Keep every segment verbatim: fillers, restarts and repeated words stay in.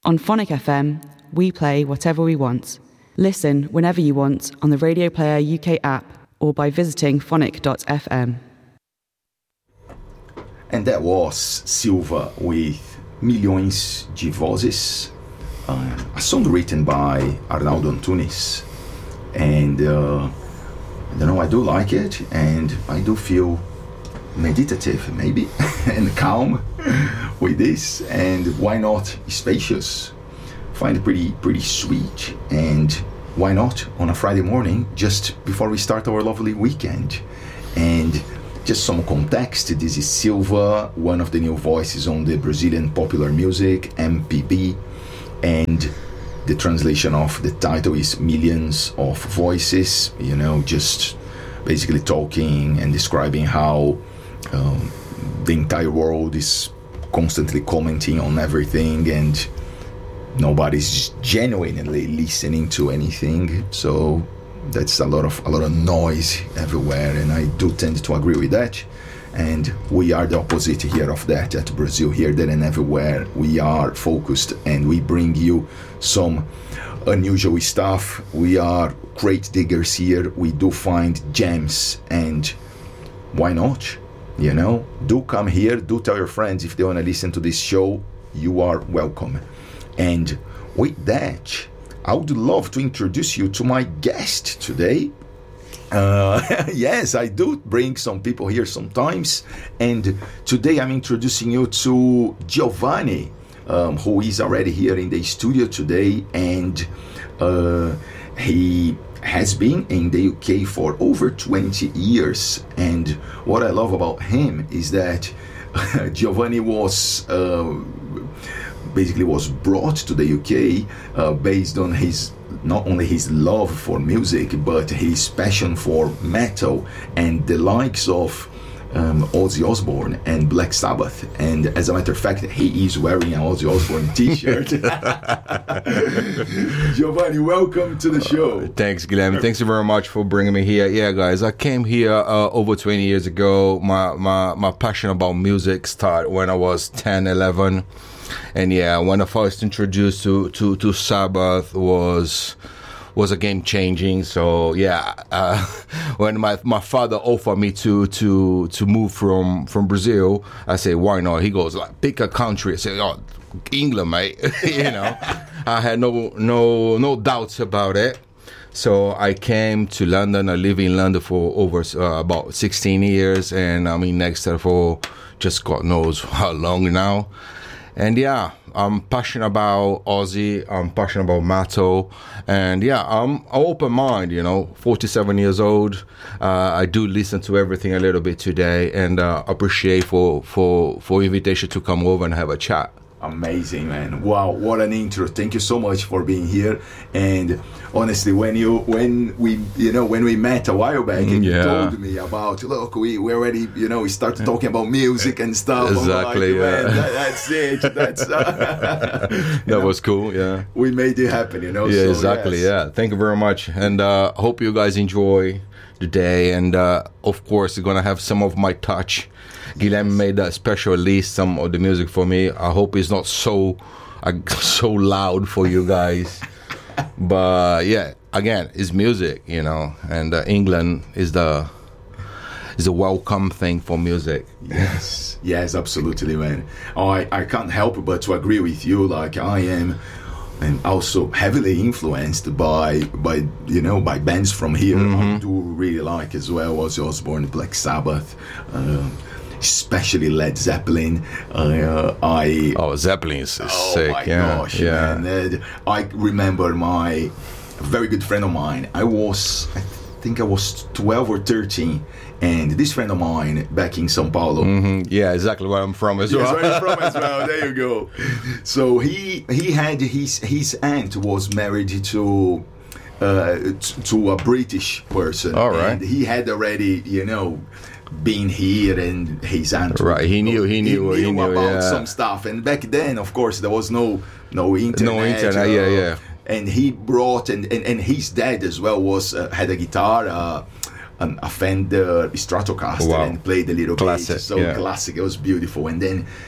On Phonic F M, we play whatever we want. Listen whenever you want on the Radio Player U K app or by visiting phonic dot f m. And that was Silva with Milhões de Vozes, uh, a song written by Arnaldo Antunes. And uh, I don't know, I do like it, and I do feel meditative maybe and calm with this, and why not spacious. Find it pretty pretty sweet, and why not on a Friday morning just before we start our lovely weekend. And just some context, this is Silva, one of the new voices on the Brazilian popular music, M P B, and the translation of the title is Millions of Voices, you know, just basically talking and describing how um, the entire world is constantly commenting on everything and nobody's genuinely listening to anything. So that's a lot of a lot of noise everywhere, and I do tend to agree with that. And we are the opposite here of that at Brazil. Here, there, and everywhere, we are focused, and we bring you some unusual stuff. We are crate diggers here. We do find gems, and why not? You know, do come here. Do tell your friends if they want to listen to this show. You are welcome. And with that, I would love to introduce you to my guest today. Uh, yes, I do bring some people here sometimes, and today I'm introducing you to Giovanni, um, who is already here in the studio today, and uh, he has been in the U K for over twenty years. And what I love about him is that Giovanni was uh, basically was brought to the U K uh, based on his not only his love for music, but his passion for metal and the likes of um, Ozzy Osbourne and Black Sabbath. And as a matter of fact, he is wearing an Ozzy Osbourne t-shirt. Giovanni, welcome to the show. Uh, thanks, Guilherme. Thanks very much for bringing me here. Yeah, guys, I came here uh, over twenty years ago. My, my, my passion about music started when I was ten, eleven. And yeah, when I first introduced to, to, to Sabbath was was a game changing. So yeah, uh, when my my father offered me to to to move from, from Brazil, I said, why not? He goes, like, pick a country. I said, oh, England, mate. You know, I had no no no doubts about it. So I came to London. I live in London for over uh, about sixteen years, and I'm in Exeter for just God knows how long now. And yeah, I'm passionate about Ozzy, I'm passionate about metal, and yeah, I'm open mind, you know, forty-seven years old. Uh, I do listen to everything a little bit today, and uh, appreciate for, for, for invitation to come over and have a chat. Amazing, man. Wow, what an intro. Thank you so much for being here. And honestly, when you when we you know when we met a while back and yeah. you told me about, look, we, we already, you know, we started talking about music and stuff. Exactly, like, yeah. Man, that, that's it. That's uh, that know, was cool, yeah. We made it happen, you know. Yeah, so, exactly, yes. yeah. Thank you very much. And uh hope you guys enjoy the day, and uh of course you're gonna have some of my touch. Guilherme made a special list, some of the music for me. I hope it's not so uh, so loud for you guys. But yeah, again, it's music, you know, and uh, England is the is a welcome thing for music. Yes, yes, absolutely, man. Oh, I, I can't help but to agree with you. Like, I am and also heavily influenced by by you know by bands from here. Mm-hmm. I do really like as well Ozzy Osbourne, Black Sabbath, uh, especially Led Zeppelin. Uh, I oh Zeppelin is oh sick. my yeah, gosh, yeah. man! Uh, I remember my very good friend of mine. I was I think I was twelve or thirteen. And this friend of mine back in São Paulo. Mm-hmm. Yeah, exactly where I'm from as well. Yes, where I'm from as well. There you go. So he he had his his aunt was married to uh, t- to a British person. All right. And he had already, you know, been here, and his aunt. Right. He knew. He knew. He knew, he knew about yeah. some stuff. And back then, of course, there was no no internet. No internet. Uh, yeah, yeah. And he brought and, and, and his dad as well was uh, had a guitar. Uh, Um, a Fender Stratocaster. Wow. And played a little classic, bit. So yeah. classic. It was beautiful. And then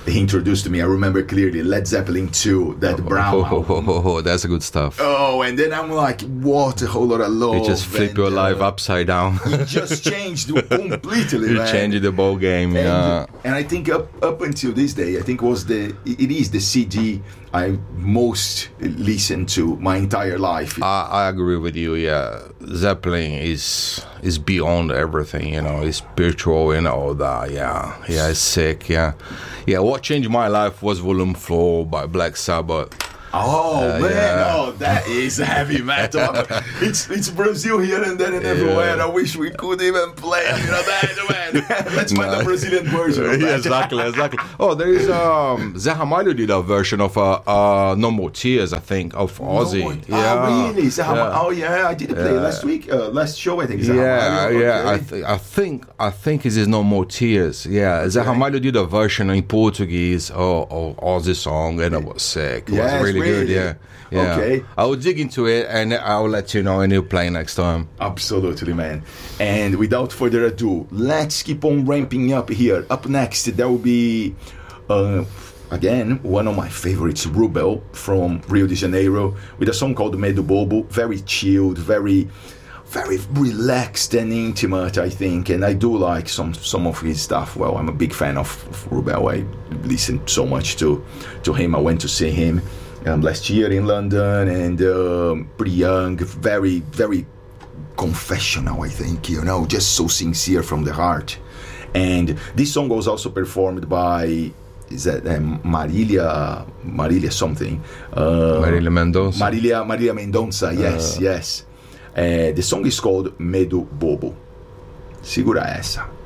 he introduced me. I remember clearly Led Zeppelin two, that Brown Oh, album. oh, oh, oh, that's good stuff. Oh, and then I'm like, what a whole lot of love. You just flip and, your uh, life upside down. It just changed completely, You man. changed the ball game, And, yeah. and I think up up until this day, I think was the it is the C D I most listened to my entire life. I, I agree with you. Yeah, Zeppelin is is beyond everything. You know, it's spiritual and all that. Yeah, yeah, it's sick. Yeah, yeah. What changed my life was Volume Four by Black Sabbath. Oh Uh, man, yeah. oh that is heavy metal. it's it's Brazil here and there and everywhere. I wish we could even play. You know that man. Let's find No. a Brazilian version of Yeah, that. exactly, exactly. Oh, there is um, Zé Ramalho did a version of uh, uh, No More Tears, I think, of Ozzy. No, yeah. Oh really? So how- Yeah. Oh yeah, I did play Yeah. last week. Uh, last show I think. Yeah, Zahamalho, yeah. I, okay. th- I think I think it is No More Tears. Yeah, Zé Ramalho did a version in Portuguese of, of Ozzy song, and it was sick. It Yes, was really, good. really? Yeah, yeah. Okay. I will dig into it, and I will let you know, and you'll play next time. Absolutely, man. And without further ado, let's keep on ramping up here. Up next, there will be, uh, again, one of my favorites, Rubel from Rio de Janeiro, with a song called Medo Bobo. Very chilled, very, very relaxed and intimate, I think. And I do like some some of his stuff. Well, I'm a big fan of, of Rubel. I listen so much to to him. I went to see him um, last year in London, and um, pretty young, very, very confessional, I think, you know, just so sincere from the heart. And this song was also performed by, is that um, Marilia, Marilia something? Uh, Marília Mendonça. Marilia, Marilia Mendonça, yes, yes. Uh, the song is called Medo Bobo. Segura essa.